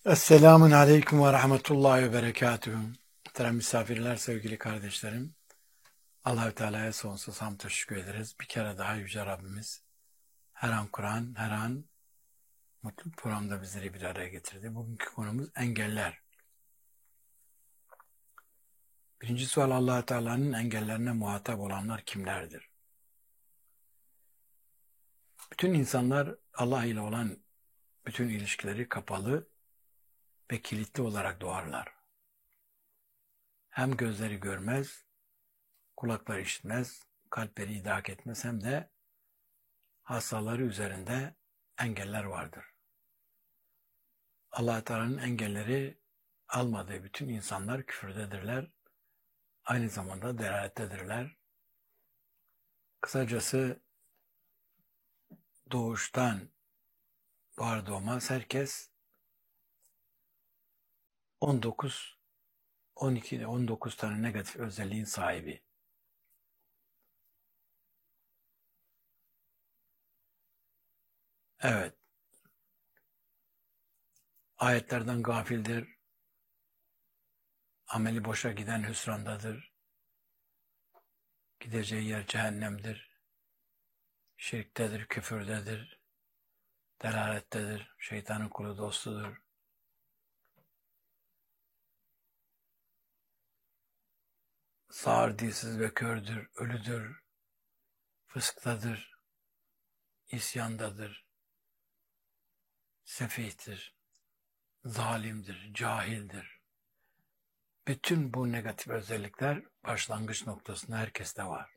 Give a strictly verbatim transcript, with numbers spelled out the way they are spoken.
Esselamun Aleyküm ve Rahmetullahi ve Berekatühü. Muhterem misafirler, sevgili kardeşlerim. Allah-u Teala'ya sonsuz hamd teşekkür ederiz. Bir kere daha Yüce Rabbimiz her an Kur'an, her an mutlu programda bizleri bir araya getirdi. Bugünkü konumuz engeller. Birinci sual, Allah-u Teala'nın engellerine muhatap olanlar kimlerdir? Bütün insanlar Allah ile olan bütün ilişkileri kapalı ve kilitli olarak doğarlar. Hem gözleri görmez, kulakları işitmez, kalpleri idrak etmez, hem de hastaları üzerinde engeller vardır. Allah-u Teala'nın engelleri almadığı bütün insanlar küfürdedirler. Aynı zamanda delalettedirler. Kısacası doğuştan doğar doğmaz herkes on dokuz, on iki, on dokuz tane negatif özelliğin sahibi. Evet. Ayetlerden gafildir. Ameli boşa giden hüsrandadır. Gideceği yer cehennemdir. Şirktedir, küfürdedir. Delalettedir. Şeytanın kulu dostudur. Sağır, dilsiz ve kördür, ölüdür. Fısktadır. İsyandadır. Sefihtir. Zalimdir, cahildir. Bütün bu negatif özellikler başlangıç noktasında herkeste var.